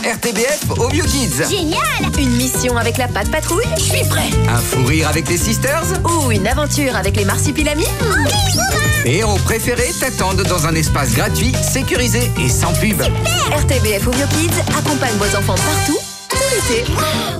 RTBF au Mieux Kids. Génial! Une mission avec la Patte Patrouille? Je suis prêt! Un fou rire avec les Sisters? Ou une aventure avec les Marsupilamis? Les héros préférés t'attendent dans un espace gratuit, sécurisé et sans pub. Super! RTBF au Mieux Kids accompagne vos enfants partout, tout l'été.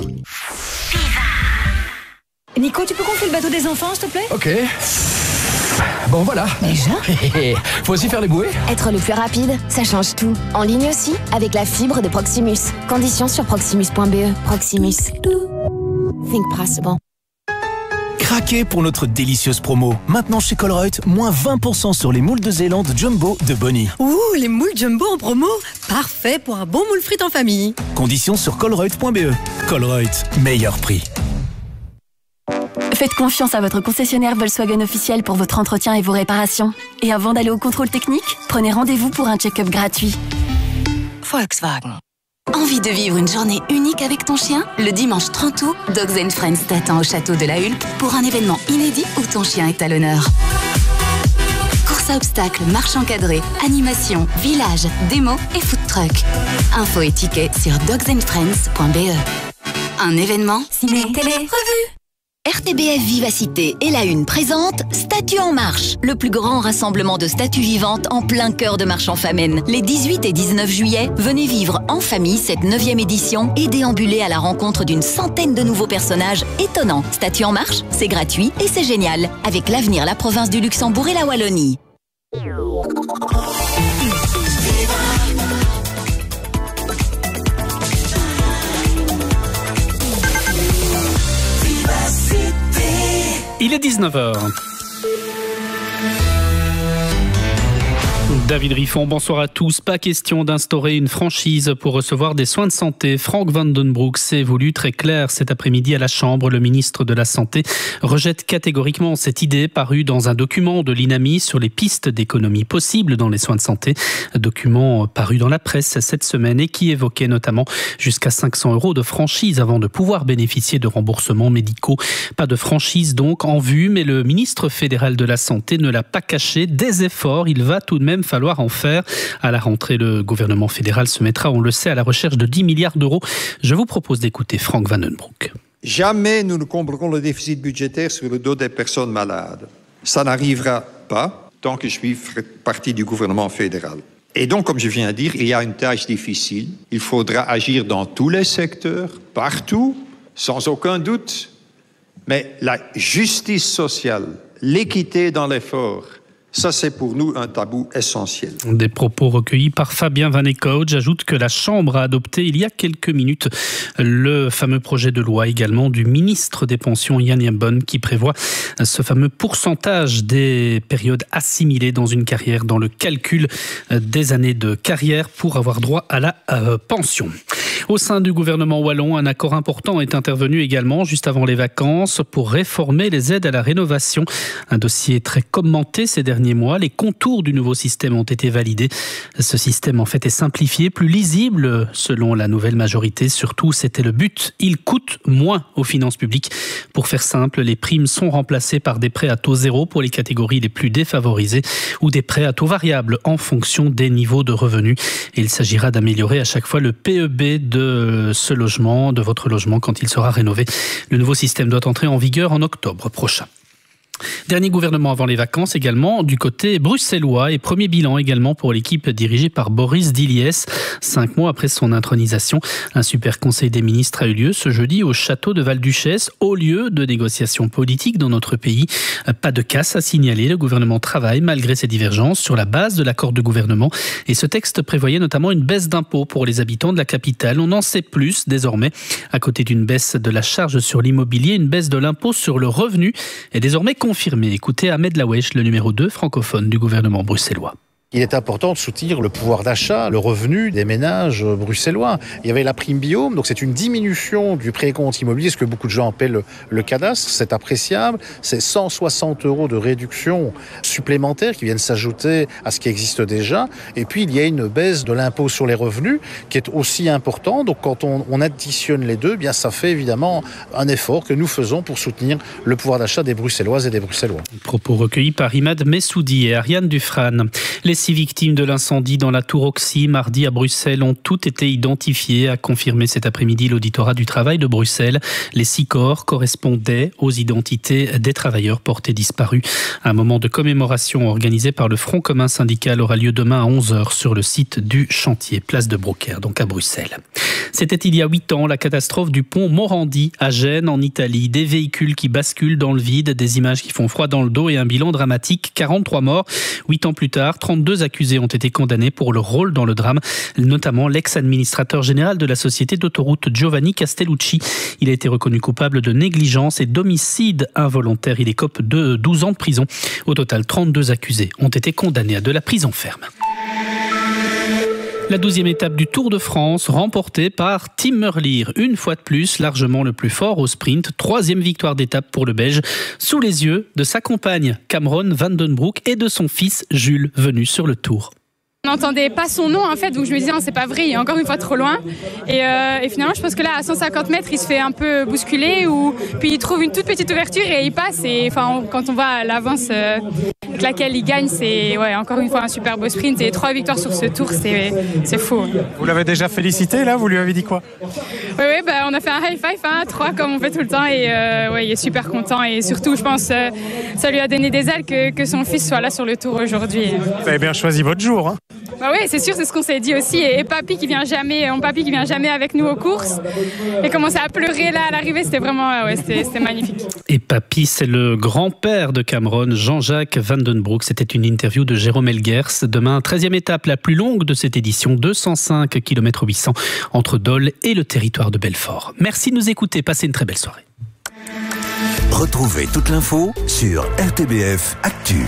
Nico, tu peux gonfler le bateau des enfants, s'il te plaît? Ok. Bon, voilà. Déjà? Faut aussi faire les bouées? Être le plus rapide, ça change tout. En ligne aussi, avec la fibre de Proximus. Conditions sur proximus.be. Proximus. Think possible. Craquez pour notre délicieuse promo. Maintenant chez Colruyt, moins 20% sur les moules de Zélande Jumbo de Bonnie. Ouh, les moules Jumbo en promo. Parfait pour un bon moule frites en famille. Conditions sur colruyt.be. Colruyt, meilleur prix. Faites confiance à votre concessionnaire Volkswagen officiel pour votre entretien et vos réparations. Et avant d'aller au contrôle technique, prenez rendez-vous pour un check-up gratuit. Volkswagen. Envie de vivre une journée unique avec ton chien? Le dimanche 30 août, Dogs & Friends t'attend au château de la Hulpe pour un événement inédit où ton chien est à l'honneur. Course à obstacles, marche encadrée, animation, village, démo et food truck. Infos et tickets sur dogsandfriends.be. Un événement ciné, télé, revue. RTBF Vivacité et la Une présente Statues en marche, le plus grand rassemblement de statues vivantes en plein cœur de Marche-en-Famenne. Les 18 et 19 juillet, venez vivre en famille cette 9e édition et déambuler à la rencontre d'une centaine de nouveaux personnages étonnants. Statues en marche, c'est gratuit et c'est génial. Avec l'avenir, la province du Luxembourg et la Wallonie. Il est 19h. David Riffon, bonsoir à tous. Pas question d'instaurer une franchise pour recevoir des soins de santé. Frank Vandenbroek s'est voulu très clair cet après-midi à la Chambre. Le ministre de la Santé rejette catégoriquement cette idée parue dans un document de l'INAMI sur les pistes d'économie possibles dans les soins de santé. Un document paru dans la presse cette semaine et qui évoquait notamment jusqu'à 500 € de franchise avant de pouvoir bénéficier de remboursements médicaux. Pas de franchise donc en vue, mais le ministre fédéral de la Santé ne l'a pas caché. Des efforts, il va tout de même falloir en faire. À la rentrée, le gouvernement fédéral se mettra, on le sait, à la recherche de 10 milliards d'euros. Je vous propose d'écouter Frank Vandenbroek. Jamais nous ne comblerons le déficit budgétaire sur le dos des personnes malades. Ça n'arrivera pas tant que je suis partie du gouvernement fédéral. Et donc, comme je viens de dire, il y a une tâche difficile. Il faudra agir dans tous les secteurs, partout, sans aucun doute. Mais la justice sociale, l'équité dans l'effort, ça, c'est pour nous un tabou essentiel. Des propos recueillis par Fabien Van Ekhout. J'ajoute que la Chambre a adopté il y a quelques minutes le fameux projet de loi également du ministre des Pensions Yann Yambon qui prévoit ce fameux pourcentage des périodes assimilées dans une carrière dans le calcul des années de carrière pour avoir droit à la pension. Au sein du gouvernement wallon, un accord important est intervenu également juste avant les vacances pour réformer les aides à la rénovation. Un dossier très commenté ces derniers mois. Les contours du nouveau système ont été validés. Ce système en fait est simplifié, plus lisible selon la nouvelle majorité. Surtout, c'était le but. Il coûte moins aux finances publiques. Pour faire simple, les primes sont remplacées par des prêts à taux zéro pour les catégories les plus défavorisées ou des prêts à taux variables en fonction des niveaux de revenus. Et il s'agira d'améliorer à chaque fois le PEB de ce logement, de votre logement quand il sera rénové. Le nouveau système doit entrer en vigueur en octobre prochain. Dernier gouvernement avant les vacances également du côté bruxellois et premier bilan également pour l'équipe dirigée par Boris Diliès. 5 mois après son intronisation, un super conseil des ministres a eu lieu ce jeudi au château de Val-Duchesse, haut lieu de négociations politiques dans notre pays. Pas de casse à signaler, le gouvernement travaille malgré ses divergences sur la base de l'accord de gouvernement et ce texte prévoyait notamment une baisse d'impôts pour les habitants de la capitale. On en sait plus désormais. À côté d'une baisse de la charge sur l'immobilier, une baisse de l'impôt sur le revenu est désormais confirmé. Écoutez Ahmed Lawesh, le numéro 2 francophone du gouvernement bruxellois. Il est important de soutenir le pouvoir d'achat, le revenu des ménages bruxellois. Il y avait la prime Biome, donc c'est une diminution du précompte immobilier, ce que beaucoup de gens appellent le cadastre. C'est appréciable. C'est 160 € de réduction supplémentaire qui viennent s'ajouter à ce qui existe déjà. Et puis, il y a une baisse de l'impôt sur les revenus qui est aussi important. Donc, quand on additionne les deux, bien, ça fait évidemment un effort que nous faisons pour soutenir le pouvoir d'achat des Bruxelloises et des Bruxellois. Propos recueillis par Imad Messoudi et Ariane Dufrane. Les 6 victimes de l'incendie dans la Tour Oxy mardi à Bruxelles ont toutes été identifiées, a confirmé cet après-midi l'auditorat du travail de Bruxelles. Les 6 corps correspondaient aux identités des travailleurs portés disparus. Un moment de commémoration organisé par le Front commun syndical aura lieu demain à 11h sur le site du chantier, place de Brocaire, donc à Bruxelles. C'était il y a 8 ans, la catastrophe du pont Morandi à Gênes en Italie. Des véhicules qui basculent dans le vide, des images qui font froid dans le dos et un bilan dramatique, 43 morts. 8 ans plus tard, 32 accusés ont été condamnés pour leur rôle dans le drame, notamment l'ex-administrateur général de la société d'autoroute Giovanni Castellucci. Il a été reconnu coupable de négligence et d'homicide involontaire. Il écope de 12 ans de prison. Au total, 32 accusés ont été condamnés à de la prison ferme. La 12e étape du Tour de France, remportée par Tim Merlier. Une fois de plus, largement le plus fort au sprint. 3e victoire d'étape pour le Belge, sous les yeux de sa compagne Cameron Van Den Broek et de son fils Jules, venu sur le Tour. On n'entendait pas son nom en fait, donc je me disais c'est pas vrai, il est encore une fois trop loin. Et finalement je pense que là à 150 mètres il se fait un peu bousculer, puis il trouve une toute petite ouverture et il passe. Et quand on voit l'avance avec laquelle il gagne, c'est encore une fois un super beau sprint et 3 victoires sur ce tour, c'est fou. Vous l'avez déjà félicité là, vous lui avez dit quoi? Oui, on a fait un high five à 3 comme on fait tout le temps et il est super content et surtout je pense ça lui a donné des ailes que son fils soit là sur le tour aujourd'hui. Vous avez bien choisi votre jour, hein? Oui, c'est sûr, c'est ce qu'on s'est dit aussi. Et papy qui vient jamais avec nous aux courses et commençait à pleurer là à l'arrivée, c'était vraiment, c'était magnifique. Et papy, c'est le grand-père de Cameron, Jean-Jacques Van Den Broek. C'était une interview de Jérôme Elguers. Demain, 13e étape, la plus longue de cette édition, 205 km 800 entre Dole et le territoire de Belfort. Merci de nous écouter, passez une très belle soirée. Retrouvez toute l'info sur RTBF Actu.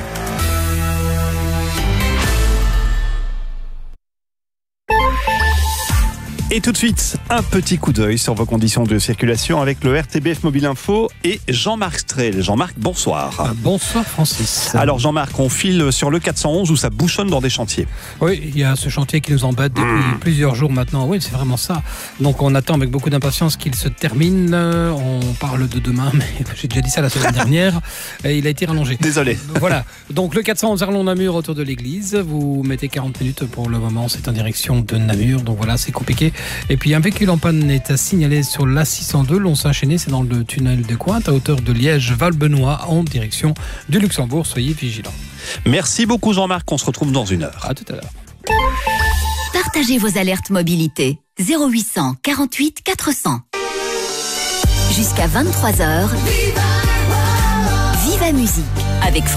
Et tout de suite, un petit coup d'œil sur vos conditions de circulation avec le RTBF Mobile Info et Jean-Marc Strel. Jean-Marc, bonsoir. Bonsoir Francis. Alors Jean-Marc, on file sur le 411 où ça bouchonne dans des chantiers. Oui, il y a ce chantier qui nous embête depuis plusieurs jours maintenant. Oui, c'est vraiment ça. Donc on attend avec beaucoup d'impatience qu'il se termine. On parle de demain, mais j'ai déjà dit ça la semaine dernière. Et il a été rallongé. Désolé. Voilà. Donc le 411 Arlon-Namur autour de l'église. Vous mettez 40 minutes pour le moment. C'est en direction de Namur. Donc voilà, c'est compliqué. Et puis un véhicule en panne est à signaler sur l'A602 Lons-Saint-Chénet, c'est dans le tunnel de Cointe à hauteur de Liège-Val-Benoît en direction du Luxembourg. Soyez vigilants. Merci beaucoup Jean-Marc, on se retrouve dans une heure. À tout à l'heure. Partagez vos alertes mobilité 0800 48 400. Jusqu'à 23h. Viva Musique.